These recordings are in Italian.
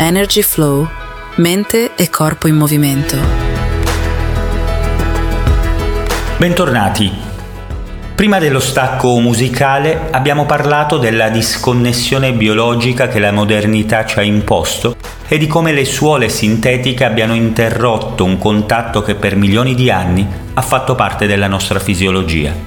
Energy Flow, mente e corpo in movimento. Bentornati. Prima dello stacco musicale abbiamo parlato della disconnessione biologica che la modernità ci ha imposto e di come le suole sintetiche abbiano interrotto un contatto che per milioni di anni ha fatto parte della nostra fisiologia.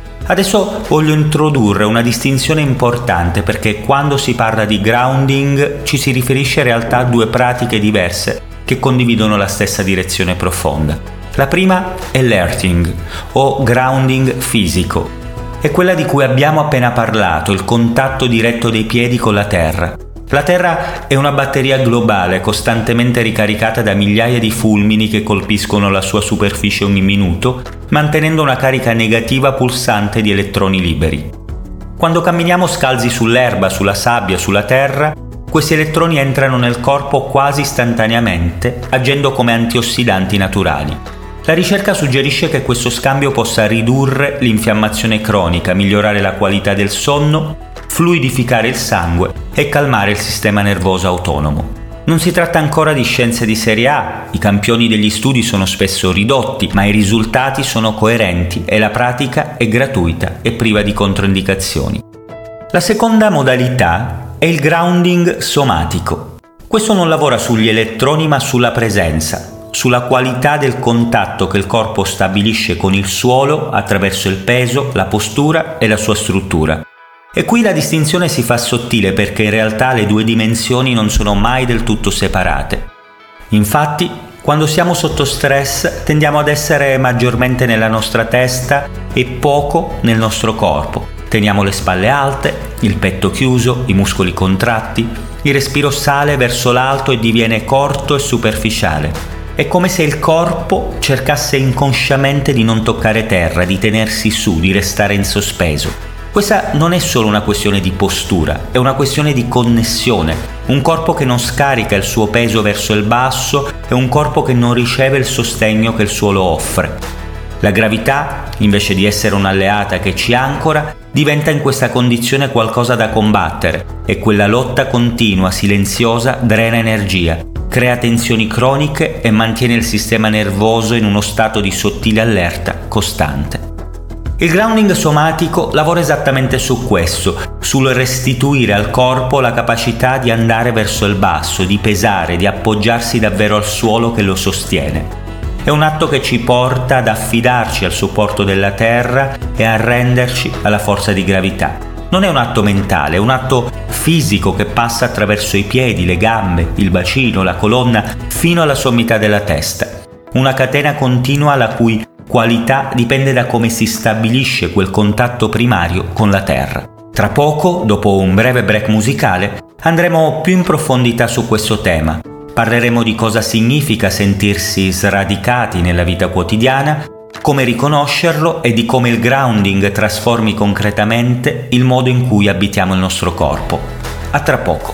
Adesso voglio introdurre una distinzione importante perché quando si parla di grounding ci si riferisce in realtà a due pratiche diverse che condividono la stessa direzione profonda. La prima è l'earthing o grounding fisico. È quella di cui abbiamo appena parlato, il contatto diretto dei piedi con la terra. La Terra è una batteria globale costantemente ricaricata da migliaia di fulmini che colpiscono la sua superficie ogni minuto, mantenendo una carica negativa pulsante di elettroni liberi. Quando camminiamo scalzi sull'erba, sulla sabbia, sulla terra, questi elettroni entrano nel corpo quasi istantaneamente, agendo come antiossidanti naturali. La ricerca suggerisce che questo scambio possa ridurre l'infiammazione cronica, migliorare la qualità del sonno, fluidificare il sangue e calmare il sistema nervoso autonomo. Non si tratta ancora di scienze di serie A, i campioni degli studi sono spesso ridotti, ma i risultati sono coerenti e la pratica è gratuita e priva di controindicazioni. La seconda modalità è il grounding somatico. Questo non lavora sugli elettroni ma sulla presenza, sulla qualità del contatto che il corpo stabilisce con il suolo attraverso il peso, la postura e la sua struttura. E qui la distinzione si fa sottile perché in realtà le due dimensioni non sono mai del tutto separate. Infatti, quando siamo sotto stress tendiamo ad essere maggiormente nella nostra testa e poco nel nostro corpo. Teniamo le spalle alte, il petto chiuso, i muscoli contratti, il respiro sale verso l'alto e diviene corto e superficiale. È come se il corpo cercasse inconsciamente di non toccare terra, di tenersi su, di restare in sospeso. Questa non è solo una questione di postura, è una questione di connessione. Un corpo che non scarica il suo peso verso il basso è un corpo che non riceve il sostegno che il suolo offre. La gravità, invece di essere un'alleata che ci ancora, diventa in questa condizione qualcosa da combattere e quella lotta continua, silenziosa, drena energia, crea tensioni croniche e mantiene il sistema nervoso in uno stato di sottile allerta costante. Il grounding somatico lavora esattamente su questo, sul restituire al corpo la capacità di andare verso il basso, di pesare, di appoggiarsi davvero al suolo che lo sostiene. È un atto che ci porta ad affidarci al supporto della terra e a arrenderci alla forza di gravità. Non è un atto mentale, è un atto fisico che passa attraverso i piedi, le gambe, il bacino, la colonna, fino alla sommità della testa. Una catena continua la cui qualità dipende da come si stabilisce quel contatto primario con la terra. Tra poco, dopo un breve break musicale, andremo più in profondità su questo tema. Parleremo di cosa significa sentirsi sradicati nella vita quotidiana, come riconoscerlo e di come il grounding trasformi concretamente il modo in cui abitiamo il nostro corpo. A tra poco.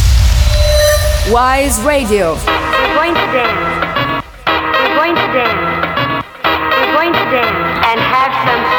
Wise Radio. We're going to dance. We're going to dance. We're going to dance and have some